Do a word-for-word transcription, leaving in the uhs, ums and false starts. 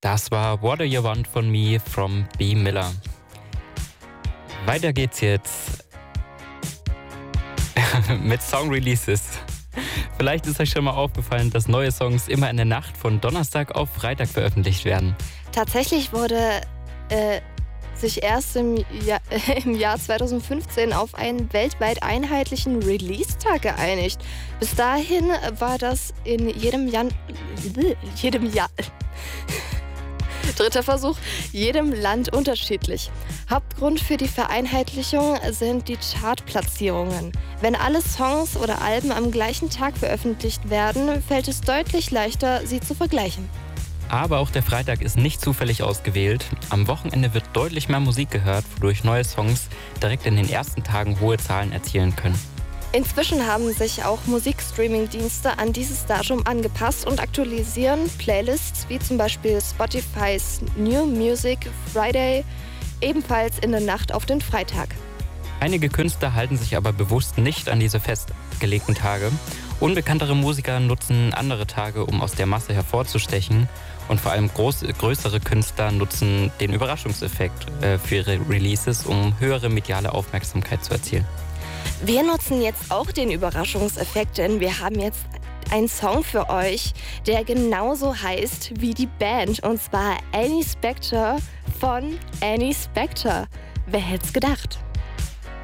Das war What Do You Want From Me from B. Miller. Weiter geht's jetzt mit Song-Releases. Vielleicht ist euch schon mal aufgefallen, dass neue Songs immer in der Nacht von Donnerstag auf Freitag veröffentlicht werden. Tatsächlich wurde äh, sich erst im, Jahr, äh, im Jahr zweitausendfünfzehn auf einen weltweit einheitlichen Release-Tag geeinigt. Bis dahin war das in jedem Jahr... jedem Jahr... Dritter Versuch, jedem Land unterschiedlich. Hauptgrund für die Vereinheitlichung sind die Chartplatzierungen. Wenn alle Songs oder Alben am gleichen Tag veröffentlicht werden, fällt es deutlich leichter, sie zu vergleichen. Aber auch der Freitag ist nicht zufällig ausgewählt. Am Wochenende wird deutlich mehr Musik gehört, wodurch neue Songs direkt in den ersten Tagen hohe Zahlen erzielen können. Inzwischen haben sich auch Musikstreaming-Dienste an dieses Datum angepasst und aktualisieren Playlists wie zum Beispiel Spotifys New Music Friday ebenfalls in der Nacht auf den Freitag. Einige Künstler halten sich aber bewusst nicht an diese festgelegten Tage. Unbekanntere Musiker nutzen andere Tage, um aus der Masse hervorzustechen. Und vor allem groß, größere Künstler nutzen den Überraschungseffekt äh, für ihre Releases, um höhere mediale Aufmerksamkeit zu erzielen. Wir nutzen jetzt auch den Überraschungseffekt, denn wir haben jetzt einen Song für euch, der genauso heißt wie die Band. Und zwar Annie Spector von Annie Spector. Wer hätte es gedacht?